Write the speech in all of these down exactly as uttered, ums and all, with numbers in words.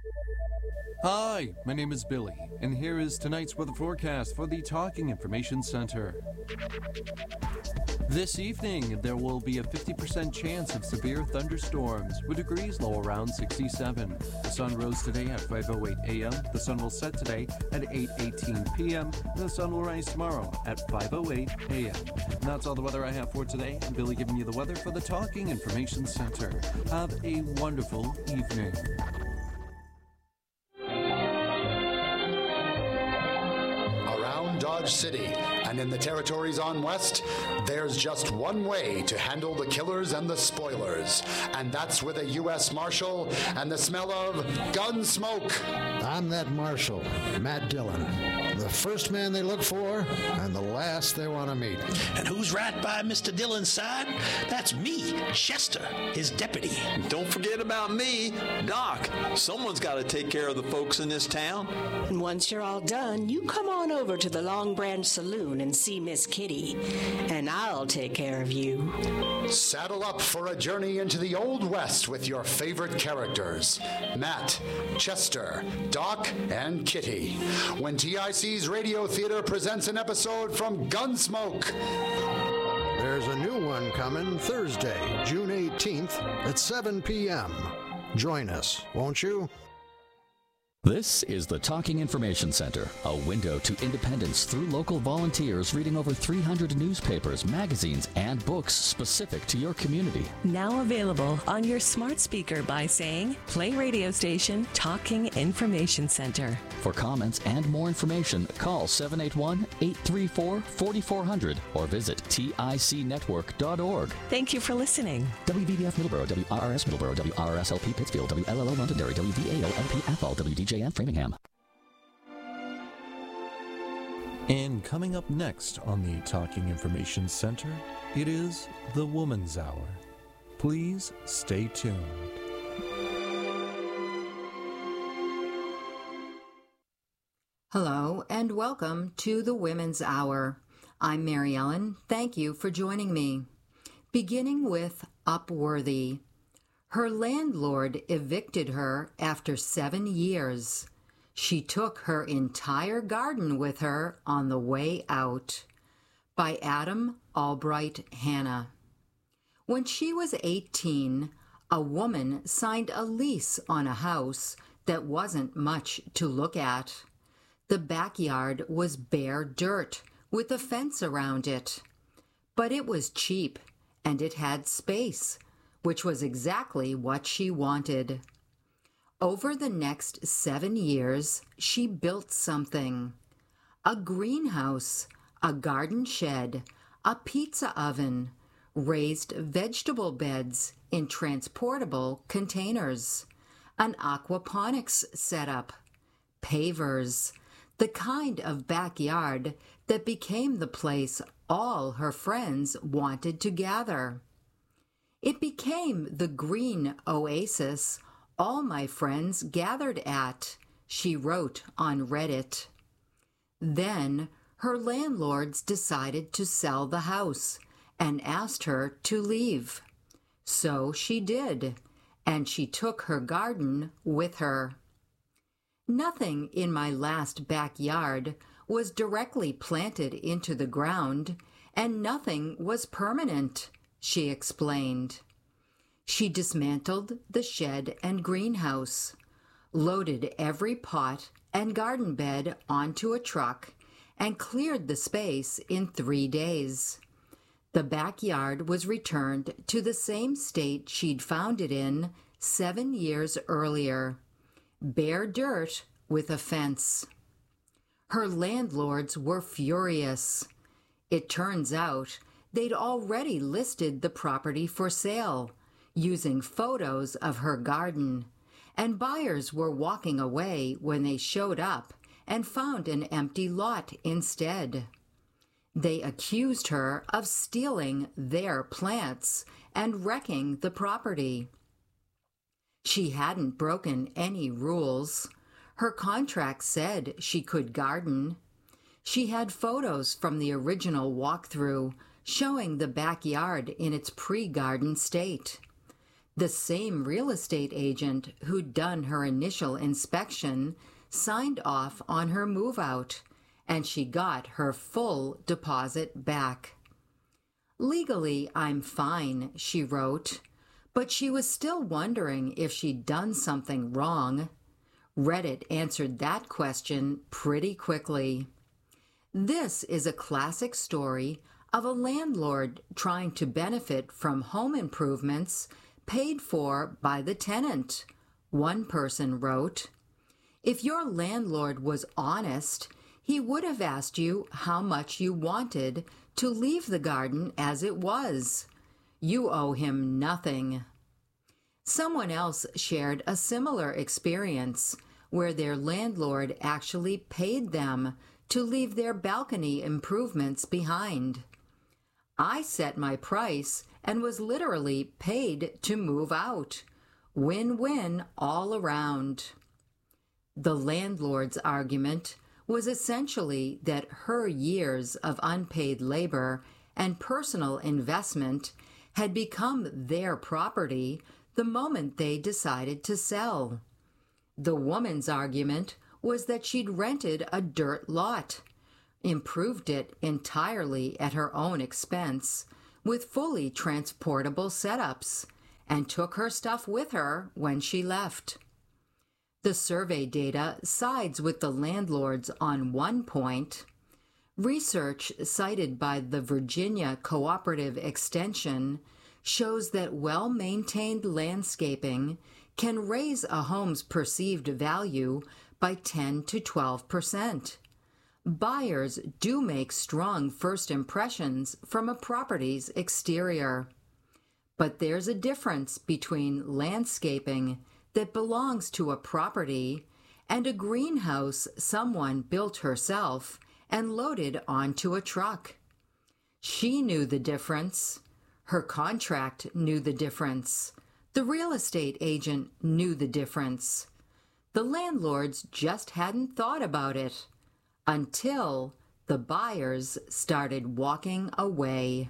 Hi, my name is Billy, and here is tonight's weather forecast for the Talking Information Center. This evening, there will be a fifty percent chance of severe thunderstorms, with degrees low around sixty-seven. The sun rose today at five oh eight a.m., the sun will set today at eight eighteen p.m., and the sun will rise tomorrow at five oh eight a.m. And that's all the weather I have for today. I'm Billy giving you the weather for the Talking Information Center. Have a wonderful evening. Dodge City and in the territories on west, there's just one way to handle the killers and the spoilers, and that's with a U S Marshal and the smell of gun smoke. I'm that Marshal, Matt Dillon, the first man they look for and the last they want to meet. And who's right by Mister Dillon's side? That's me, Chester, his deputy. Don't forget about me, Doc. Someone's got to take care of the folks in this town. And once you're all done, you come on over to the Long Branch Saloon and see Miss Kitty, and I'll take care of you. Saddle up for a journey into the Old West with your favorite characters, Matt, Chester, Doc, and Kitty, when T I C's Radio Theater presents an episode from Gunsmoke. There's a new one coming Thursday, June eighteenth at seven p.m. Join us, won't you? This is the Talking Information Center, a window to independence through local volunteers reading over three hundred newspapers, magazines, and books specific to your community. Now available on your smart speaker by saying, play radio station Talking Information Center. For comments and more information, call seven eight one, eight three four, four four zero zero or visit T I C network dot org. Thank you for listening. W B B F Middleborough, W R R S Middleborough, W R R S L P Pittsfield, W L L O Londonderry, W V A O L P Athol, W D J M Framingham. And coming up next on the Talking Information Center, it is the Woman's Hour. Please stay tuned. Hello and welcome to the Women's Hour. I'm Mary Ellen. Thank you for joining me. Beginning with Upworthy. Her landlord evicted her after seven years. She took her entire garden with her on the way out. By Adam Albright Hanna. When she was eighteen, a woman signed a lease on a house that wasn't much to look at. The backyard was bare dirt with a fence around it. But it was cheap, and it had space, which was exactly what she wanted. Over the next seven years, she built something. A greenhouse, a garden shed, a pizza oven, raised vegetable beds in transportable containers, an aquaponics setup, pavers, the kind of backyard that became the place all her friends wanted to gather. It became the green oasis all my friends gathered at, she wrote on Reddit. Then her landlords decided to sell the house and asked her to leave. So she did, and she took her garden with her. Nothing in my last backyard was directly planted into the ground, and nothing was permanent, she explained. She dismantled the shed and greenhouse, loaded every pot and garden bed onto a truck, and cleared the space in three days. The backyard was returned to the same state she'd found it in seven years earlier. Bare dirt with a fence. Her landlords were furious. It turns out they'd already listed the property for sale, using photos of her garden, and buyers were walking away when they showed up and found an empty lot instead. They accused her of stealing their plants and wrecking the property. She hadn't broken any rules. Her contract said she could garden. She had photos from the original walkthrough showing the backyard in its pre-garden state. The same real estate agent who'd done her initial inspection signed off on her move-out, and she got her full deposit back. "Legally, I'm fine," she wrote, but she was still wondering if she'd done something wrong. Reddit answered that question pretty quickly. This is a classic story of a landlord trying to benefit from home improvements paid for by the tenant. One person wrote, "If your landlord was honest, he would have asked you how much you wanted to leave the garden as it was. You owe him nothing." Someone else shared a similar experience where their landlord actually paid them to leave their balcony improvements behind. "I set my price and was literally paid to move out. Win-win all around." The landlord's argument was essentially that her years of unpaid labor and personal investment had become their property the moment they decided to sell. The woman's argument was that she'd rented a dirt lot, improved it entirely at her own expense with fully transportable setups, and took her stuff with her when she left. The survey data sides with the landlords on one point. Research cited by the Virginia Cooperative Extension shows that well-maintained landscaping can raise a home's perceived value by ten to twelve percent. Buyers do make strong first impressions from a property's exterior. But there's a difference between landscaping that belongs to a property and a greenhouse someone built herself and loaded onto a truck. She knew the difference. Her contract knew the difference. The real estate agent knew the difference. The landlords just hadn't thought about it until the buyers started walking away.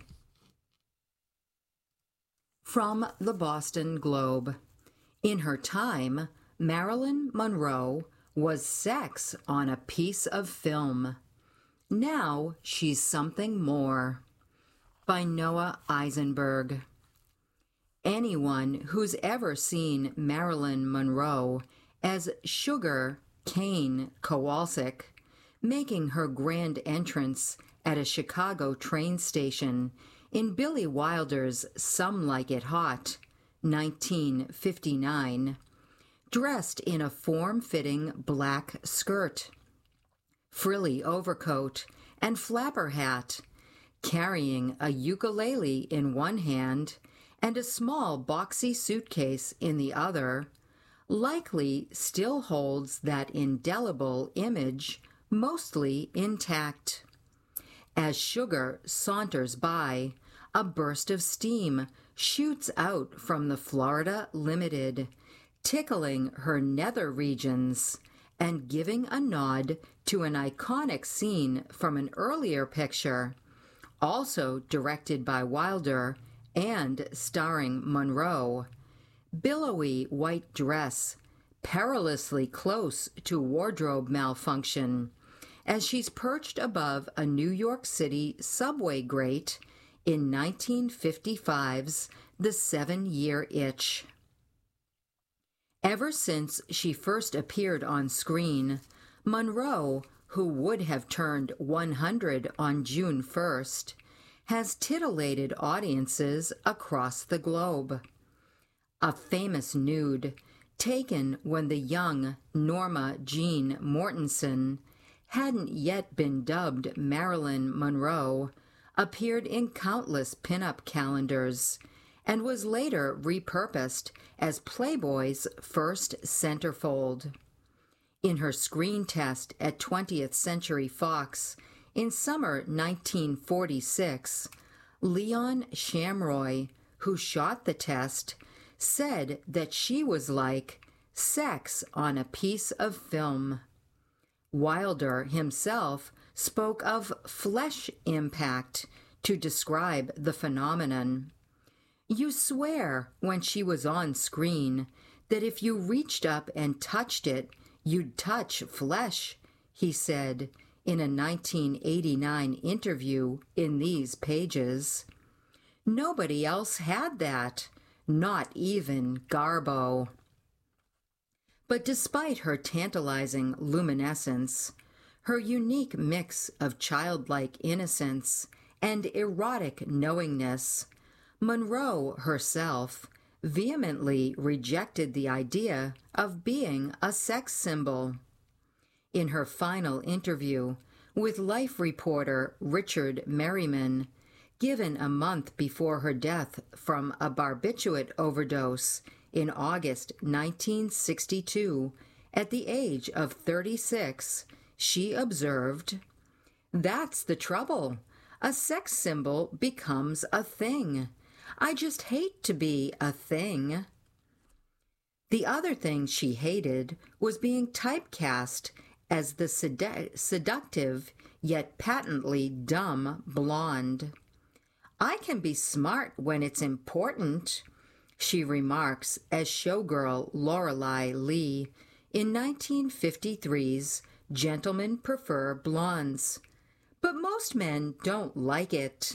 From the Boston Globe. In her time, Marilyn Monroe was sex on a piece of film. Now she's something more. By Noah Eisenberg. Anyone who's ever seen Marilyn Monroe as Sugar Kane Kowalczyk making her grand entrance at a Chicago train station in Billy Wilder's Some Like It Hot, nineteen fifty-nine, dressed in a form-fitting black skirt, frilly overcoat, and flapper hat, carrying a ukulele in one hand and a small boxy suitcase in the other, likely still holds that indelible image mostly intact. As Sugar saunters by, a burst of steam shoots out from the Florida Limited, tickling her nether regions and giving a nod to an iconic scene from an earlier picture, also directed by Wilder and starring Monroe. Billowy white dress, perilously close to wardrobe malfunction, as she's perched above a New York City subway grate in nineteen fifty-five's The Seven-Year Itch. Ever since she first appeared on screen, Monroe, who would have turned one hundred on June first, has titillated audiences across the globe. A famous nude, taken when the young Norma Jean Mortensen hadn't yet been dubbed Marilyn Monroe, appeared in countless pinup calendars, and was later repurposed as Playboy's first centerfold. In her screen test at twentieth Century Fox in summer nineteen forty-six, Leon Shamroy, who shot the test, said that she was like sex on a piece of film. Wilder himself spoke of flesh impact to describe the phenomenon. You swear when she was on screen that if you reached up and touched it, you'd touch flesh, he said in a nineteen eighty-nine interview in these pages. Nobody else had that, not even Garbo. But despite her tantalizing luminescence, her unique mix of childlike innocence and erotic knowingness, Monroe herself vehemently rejected the idea of being a sex symbol. In her final interview with Life reporter Richard Merriman, given a month before her death from a barbiturate overdose in August nineteen sixty-two, at the age of thirty-six, she observed, "That's the trouble. A sex symbol becomes a thing. I just hate to be a thing." The other thing she hated was being typecast as the sedu- seductive yet patently dumb blonde. "I can be smart when it's important," she remarks as showgirl Lorelei Lee in nineteen fifty-three's Gentlemen Prefer Blondes. But most men don't like it.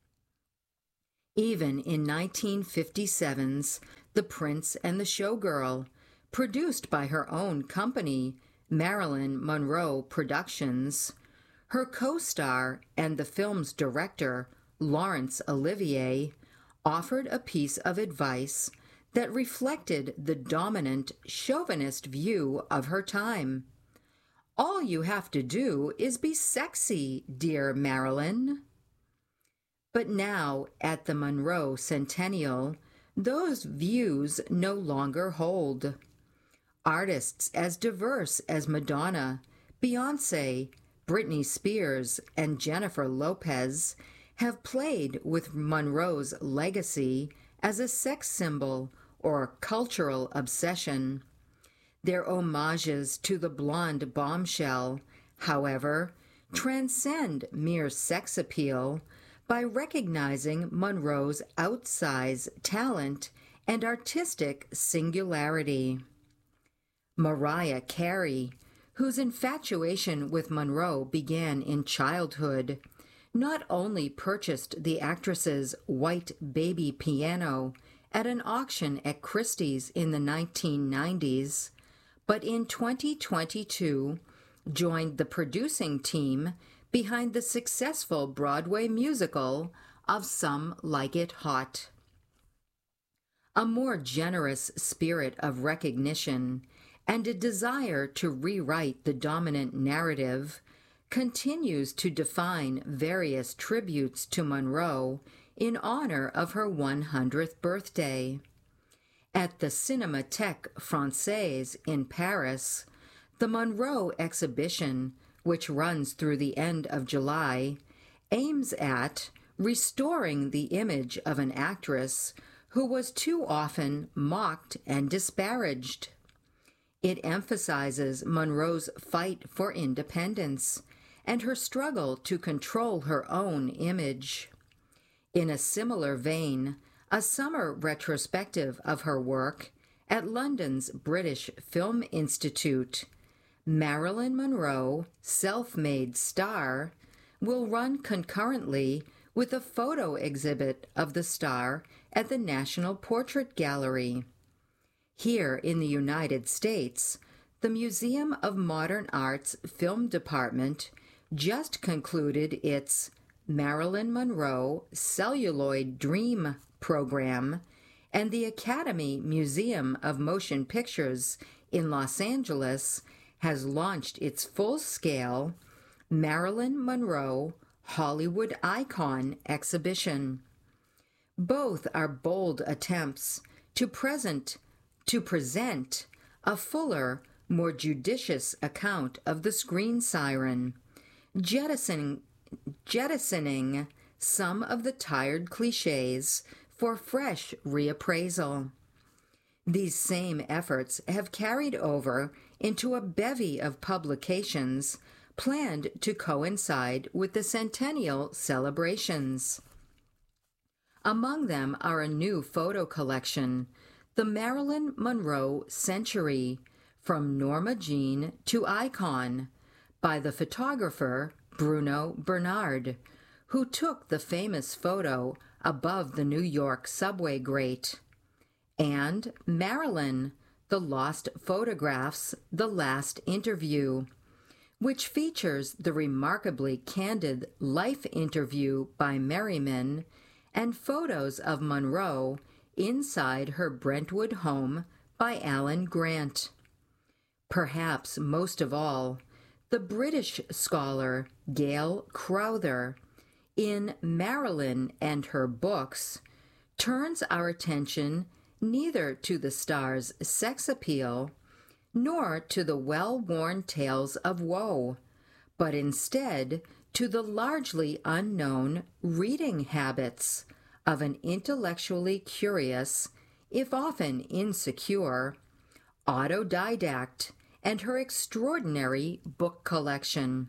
Even in nineteen fifty-seven's The Prince and the Showgirl, produced by her own company, Marilyn Monroe Productions, her co-star and the film's director, Laurence Olivier, offered a piece of advice that reflected the dominant chauvinist view of her time. "All you have to do is be sexy, dear Marilyn." But now, at the Monroe Centennial, those views no longer hold. Artists as diverse as Madonna, Beyoncé, Britney Spears, and Jennifer Lopez have played with Monroe's legacy as a sex symbol or cultural obsession. Their homages to the blonde bombshell, however, transcend mere sex appeal by recognizing Monroe's outsized talent and artistic singularity. Mariah Carey, whose infatuation with Monroe began in childhood, not only purchased the actress's white baby piano at an auction at Christie's in the nineteen nineties, but in twenty twenty-two joined the producing team behind the successful Broadway musical of Some Like It Hot. A more generous spirit of recognition and a desire to rewrite the dominant narrative continues to define various tributes to Monroe in honor of her one hundredth birthday. At the Cinémathèque Française in Paris, the Monroe exhibition, which runs through the end of July, aims at restoring the image of an actress who was too often mocked and disparaged. It emphasizes Monroe's fight for independence and her struggle to control her own image. In a similar vein, a summer retrospective of her work at London's British Film Institute, Marilyn Monroe, Self-Made Star, will run concurrently with a photo exhibit of the star at the National Portrait Gallery. Here in the United States, the Museum of Modern Art's Film Department just concluded its Marilyn Monroe Celluloid Dream program, and the Academy Museum of Motion Pictures in Los Angeles has launched its full-scale Marilyn Monroe Hollywood Icon exhibition. Both are bold attempts to present to present a fuller, more judicious account of the screen siren, jettisoning, jettisoning some of the tired cliches for fresh reappraisal. These same efforts have carried over into a bevy of publications planned to coincide with the centennial celebrations. Among them are a new photo collection, the Marilyn Monroe Century, From Norma Jean to Icon, by the photographer Bruno Bernard, who took the famous photo above the New York subway grate, and Marilyn, The Lost Photographs, The Last Interview, which features the remarkably candid life interview by Merriman and photos of Monroe inside her Brentwood home by Alan Grant. Perhaps most of all, the British scholar Gail Crowther, in Marilyn and Her Books, turns our attention neither to the star's sex appeal nor to the well-worn tales of woe, but instead to the largely unknown reading habits of an intellectually curious, if often insecure, autodidact, and her extraordinary book collection.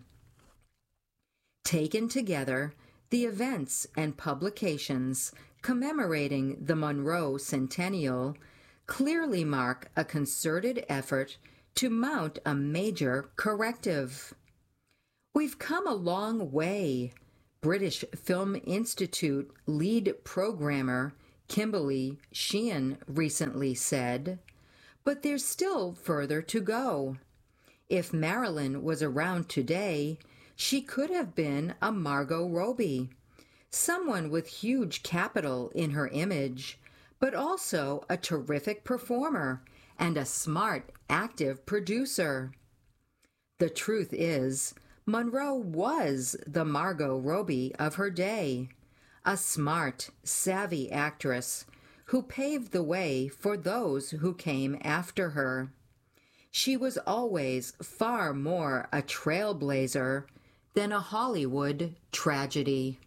Taken together, the events and publications commemorating the Monroe Centennial clearly mark a concerted effort to mount a major corrective. We've come a long way, British Film Institute lead programmer Kimberly Sheehan recently said, but there's still further to go. If Marilyn was around today, she could have been a Margot Robbie, someone with huge capital in her image, but also a terrific performer and a smart, active producer. The truth is, Monroe was the Margot Robbie of her day, a smart, savvy actress who paved the way for those who came after her. She was always far more a trailblazer than a Hollywood tragedy.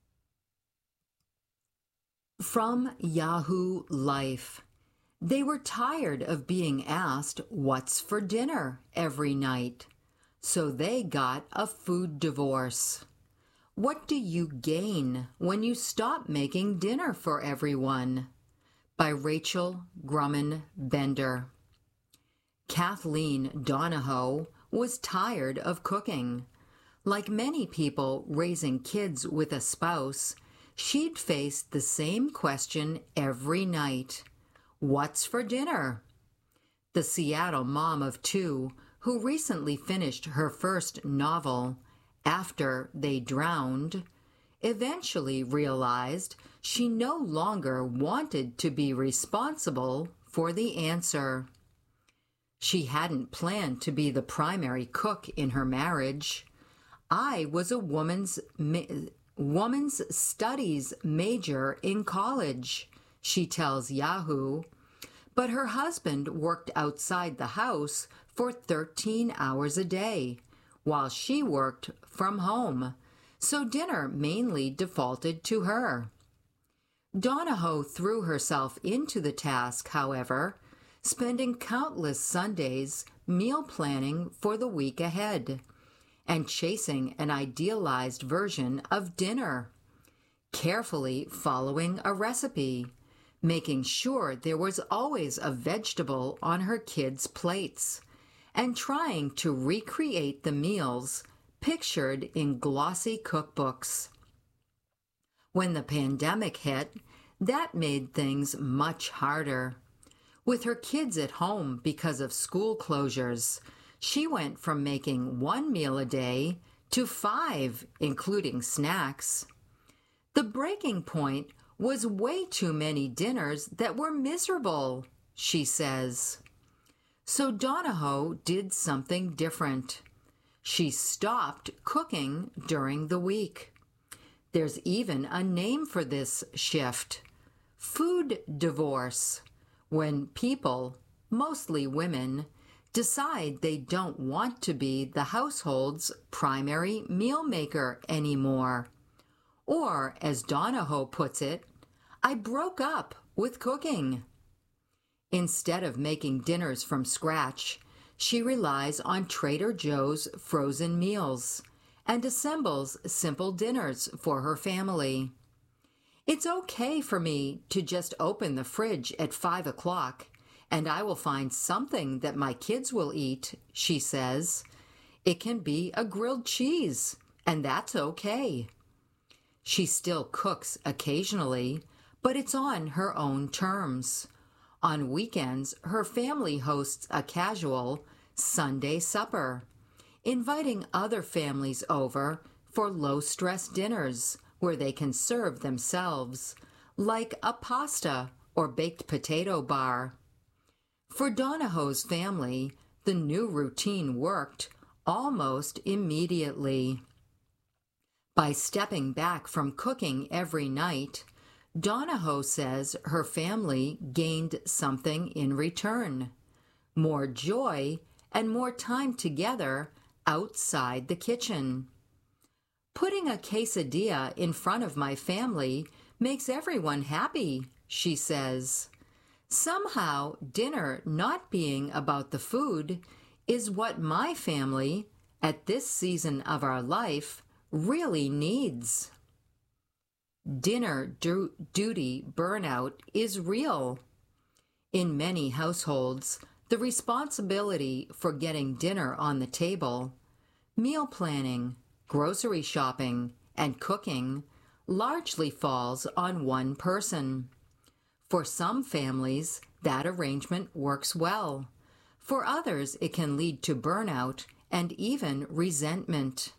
From Yahoo Life. They were tired of being asked what's for dinner every night, so they got a food divorce. What do you gain when you stop making dinner for everyone? By Rachel Grumman Bender. Kathleen Donahoe was tired of cooking. Like many people raising kids with a spouse, she'd faced the same question every night. What's for dinner? The Seattle mom of two, who recently finished her first novel, After They Drowned, eventually realized she no longer wanted to be responsible for the answer. She hadn't planned to be the primary cook in her marriage. I was a woman's ma- woman's studies major in college, she tells Yahoo, but her husband worked outside the house for thirteen hours a day, while she worked from home, so dinner mainly defaulted to her. Donahoe threw herself into the task, however, spending countless Sundays meal planning for the week ahead and chasing an idealized version of dinner, carefully following a recipe, making sure there was always a vegetable on her kids' plates, and trying to recreate the meals pictured in glossy cookbooks. When the pandemic hit, that made things much harder. With her kids at home because of school closures, she went from making one meal a day to five, including snacks. The breaking point was way too many dinners that were miserable, she says. So Donahoe did something different. She stopped cooking during the week. There's even a name for this shift: food divorce, when people, mostly women, decide they don't want to be the household's primary meal maker anymore. Or, as Donahoe puts it, I broke up with cooking. Instead of making dinners from scratch, she relies on Trader Joe's frozen meals and assembles simple dinners for her family. It's okay for me to just open the fridge at five o'clock, and I will find something that my kids will eat, she says. It can be a grilled cheese, and that's okay. She still cooks occasionally, but it's on her own terms. On weekends, her family hosts a casual Sunday supper, inviting other families over for low-stress dinners where they can serve themselves, like a pasta or baked potato bar. For Donahoe's family, the new routine worked almost immediately. By stepping back from cooking every night, Donahoe says her family gained something in return: more joy and more time together outside the kitchen. Putting a quesadilla in front of my family makes everyone happy, she says. Somehow, dinner not being about the food is what my family, at this season of our life, really needs. Dinner du- duty burnout is real. In many households, the responsibility for getting dinner on the table, meal planning, grocery shopping, and cooking largely falls on one person. For some families, that arrangement works well. For others, it can lead to burnout and even resentment.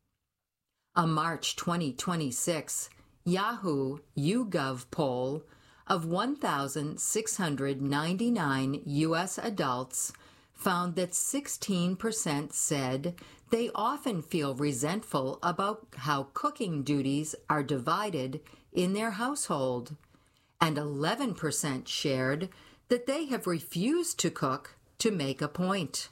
A March twenty twenty-six Yahoo YouGov poll of one thousand six hundred ninety-nine U S adults found that sixteen percent said they often feel resentful about how cooking duties are divided in their household, and eleven percent shared that they have refused to cook to make a point.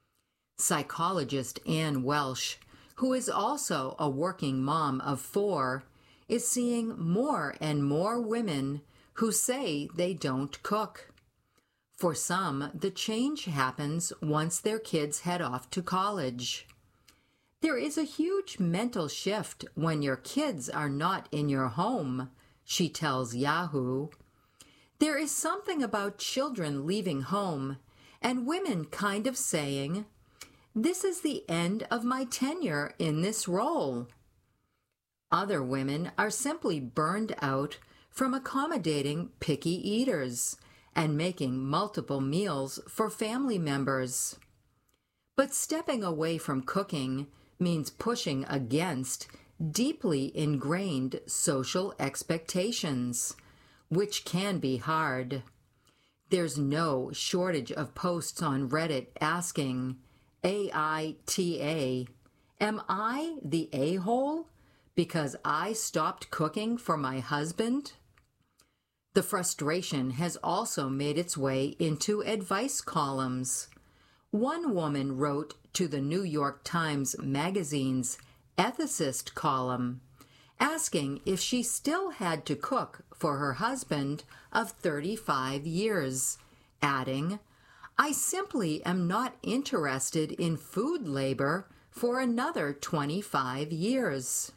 Psychologist Ann Welsh, who is also a working mom of four, is seeing more and more women who say they don't cook. For some, the change happens once their kids head off to college. There is a huge mental shift when your kids are not in your home, she tells Yahoo. There is something about children leaving home and women kind of saying, "This is the end of my tenure in this role." Other women are simply burned out from accommodating picky eaters and making multiple meals for family members. But stepping away from cooking means pushing against deeply ingrained social expectations, which can be hard. There's no shortage of posts on Reddit asking, A I T A, am I the a-hole because I stopped cooking for my husband? The frustration has also made its way into advice columns. One woman wrote to the New York Times Magazine's ethicist column, asking if she still had to cook for her husband of thirty-five years, adding, "I simply am not interested in food labor for another twenty-five years."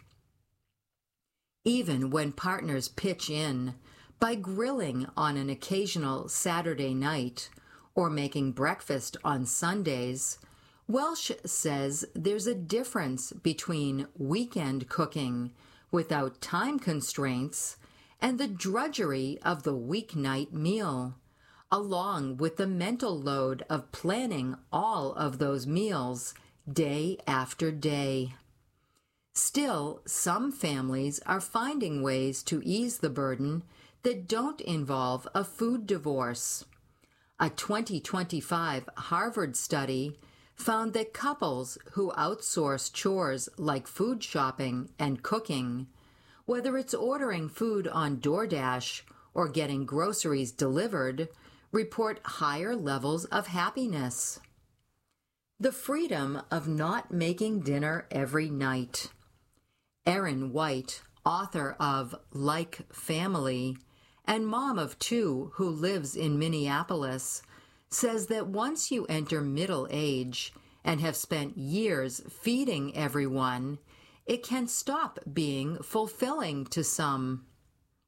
Even when partners pitch in by grilling on an occasional Saturday night or making breakfast on Sundays, Welsh says there's a difference between weekend cooking without time constraints and the drudgery of the weeknight meal, along with the mental load of planning all of those meals day after day. Still, some families are finding ways to ease the burden that don't involve a food divorce. A twenty twenty-five Harvard study found that couples who outsource chores like food shopping and cooking, whether it's ordering food on DoorDash or getting groceries delivered, report higher levels of happiness. The freedom of not making dinner every night. Erin White, author of Like Family and mom of two who lives in Minneapolis, says that once you enter middle age and have spent years feeding everyone, it can stop being fulfilling to some.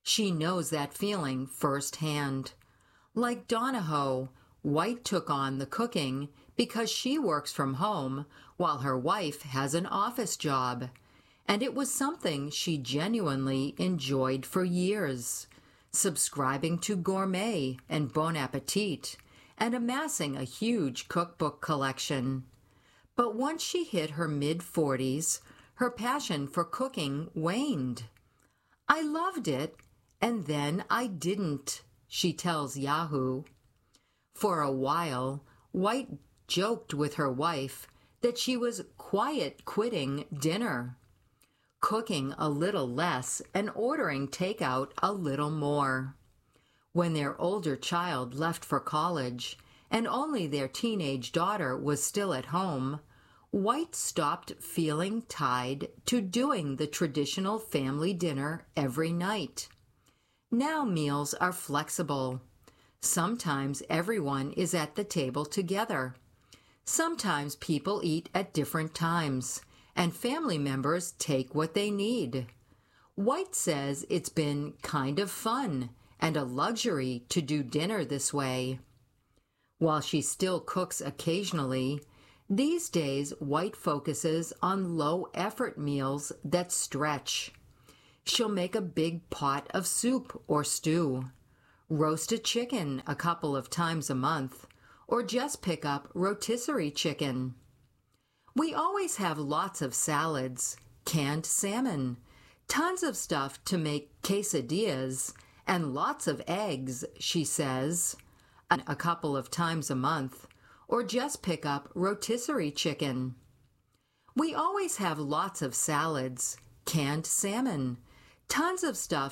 She knows that feeling firsthand. Like Donahoe, White took on the cooking because she works from home while her wife has an office job, and it was something she genuinely enjoyed for years, subscribing to Gourmet and Bon Appetit and amassing a huge cookbook collection. But once she hit her mid-forties, her passion for cooking waned. "I loved it, and then I didn't," she tells Yahoo. For a while, White joked with her wife that she was quiet quitting dinner, cooking a little less and ordering takeout a little more. When their older child left for college and only their teenage daughter was still at home, White stopped feeling tied to doing the traditional family dinner every night. Now meals are flexible. Sometimes everyone is at the table together. Sometimes people eat at different times, and family members take what they need. White says it's been kind of fun and a luxury to do dinner this way. While she still cooks occasionally, these days White focuses on low-effort meals that stretch. She'll make a big pot of soup or stew, roast a chicken a couple of times a month, or just pick up rotisserie chicken. We always have lots of salads, canned salmon, tons of stuff to make quesadillas, and lots of eggs, she says, a couple of times a month, or just pick up rotisserie chicken. We always have lots of salads, canned salmon, tons of stuff